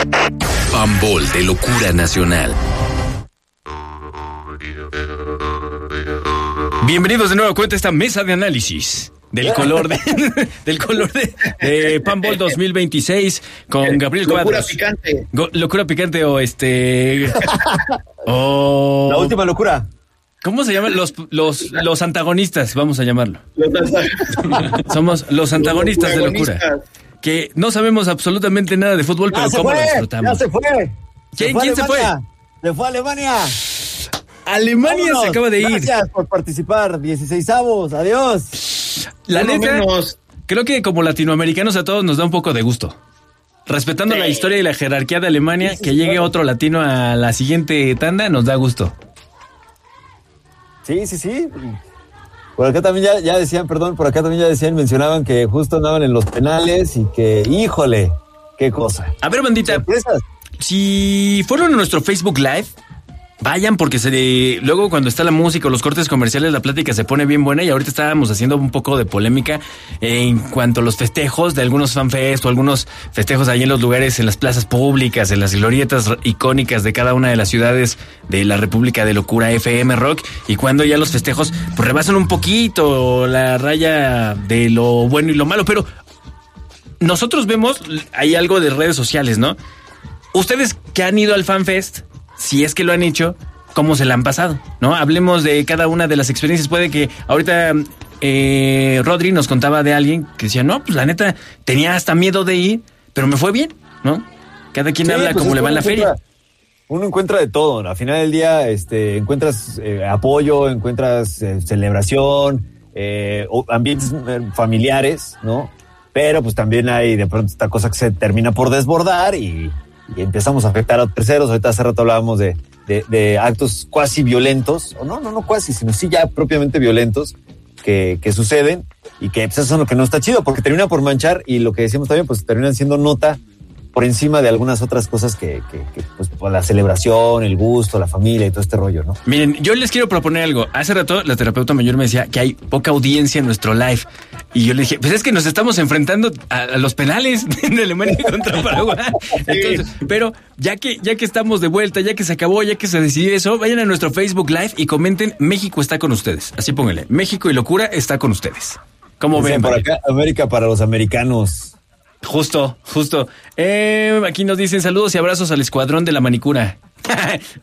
Pambol de locura nacional. Bienvenidos de nuevo cuenta a esta mesa de análisis del color de Pambol 2026 con Gabriel Cuadros. Locura picante. Locura picante o La última locura. ¿Cómo se llaman? Los antagonistas, vamos a llamarlo. Somos los antagonistas de locura. Que no sabemos absolutamente nada de fútbol, pero cómo lo disfrutamos. Ya se fue. ¿Quién se fue? Se fue a Alemania. Alemania. Vámonos. Se acaba de ir. Gracias por participar. 16avos. Adiós. La neta, creo que como latinoamericanos a todos nos da un poco de gusto. Respetando la historia y la jerarquía de Alemania, que llegue otro latino a la siguiente tanda, nos da gusto. Sí. Por acá también ya decían, mencionaban que justo andaban en los penales y que, híjole, qué cosa. A ver, bandita, ¿sorpresas? Si fueron a nuestro Facebook Live, vayan porque luego cuando está la música o los cortes comerciales la plática se pone bien buena y ahorita estábamos haciendo un poco de polémica en cuanto a los festejos de algunos fanfest o algunos festejos ahí en los lugares, en las plazas públicas, en las glorietas icónicas de cada una de las ciudades de la República de Locura FM Rock, y cuando ya los festejos pues rebasan un poquito la raya de lo bueno y lo malo, pero nosotros vemos hay algo de redes sociales, ¿no? Ustedes que han ido al fanfest, si es que lo han hecho, ¿cómo se la han pasado? ¿No? Hablemos de cada una de las experiencias. Puede que ahorita Rodri nos contaba de alguien que decía, no, pues la neta, tenía hasta miedo de ir, pero me fue bien, ¿no? Cada quien habla como le va en la feria. Uno encuentra de todo, ¿no? Al final del día encuentras apoyo, encuentras celebración, ambientes familiares, ¿no? Pero pues también hay de pronto esta cosa que se termina por desbordar y empezamos a afectar a terceros. Ahorita hace rato hablábamos de actos cuasi violentos, o no cuasi, sino sí ya propiamente violentos que suceden y que pues, eso es lo que no está chido, porque termina por manchar, y lo que decíamos también, pues terminan siendo nota por encima de algunas otras cosas que pues por la celebración, el gusto, la familia y todo este rollo, ¿no? Miren, yo les quiero proponer algo. Hace rato la terapeuta mayor me decía que hay poca audiencia en nuestro live. Y yo le dije, pues es que nos estamos enfrentando a los penales de Alemania contra Paraguay. Entonces, pero ya que estamos de vuelta, ya que se acabó, ya que se decidió eso, vayan a nuestro Facebook Live y comenten, México está con ustedes. Así pónganle, México y Locura está con ustedes. ¿Cómo ven? Por acá, América para los americanos. Justo. Aquí nos dicen saludos y abrazos al escuadrón de la manicura.